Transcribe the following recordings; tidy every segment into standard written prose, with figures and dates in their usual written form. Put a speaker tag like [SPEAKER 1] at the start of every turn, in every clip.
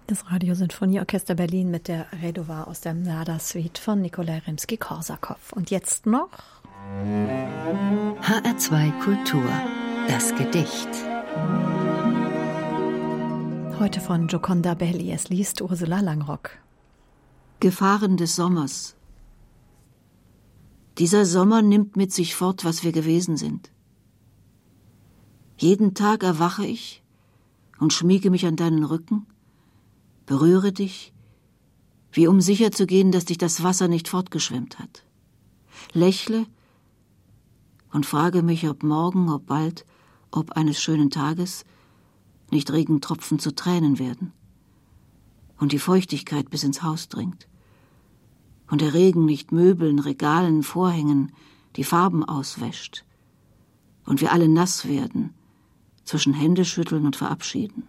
[SPEAKER 1] Das Radiosinfonieorchester Berlin mit der Redova aus der Nada-Suite von Nikolai Rimski-Korsakow. Und jetzt noch
[SPEAKER 2] HR2 Kultur, das Gedicht.
[SPEAKER 1] Heute von Gioconda Belli. Es liest Ursula Langrock.
[SPEAKER 3] Gefahren des Sommers. Dieser Sommer nimmt mit sich fort, was wir gewesen sind. Jeden Tag erwache ich und schmiege mich an deinen Rücken, berühre dich, wie um sicher zu gehen, dass dich das Wasser nicht fortgeschwemmt hat. Lächle und frage mich, ob morgen, ob bald, ob eines schönen Tages nicht Regentropfen zu Tränen werden und die Feuchtigkeit bis ins Haus dringt und der Regen nicht Möbeln, Regalen, Vorhängen die Farben auswäscht und wir alle nass werden zwischen Händeschütteln und Verabschieden.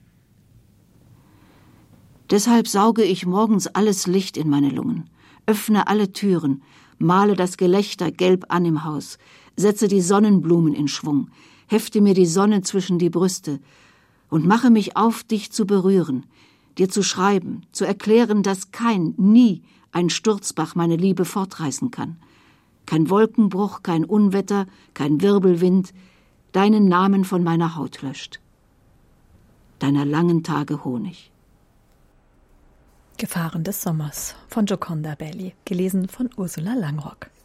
[SPEAKER 3] Deshalb sauge ich morgens alles Licht in meine Lungen, öffne alle Türen, male das Gelächter gelb an im Haus, setze die Sonnenblumen in Schwung, hefte mir die Sonne zwischen die Brüste und mache mich auf, dich zu berühren, dir zu schreiben, zu erklären, dass nie ein Sturzbach meine Liebe fortreißen kann. Kein Wolkenbruch, kein Unwetter, kein Wirbelwind deinen Namen von meiner Haut löscht. Deiner langen Tage Honig.
[SPEAKER 1] Gefahren des Sommers von Gioconda Belli, gelesen von Ursula Langrock.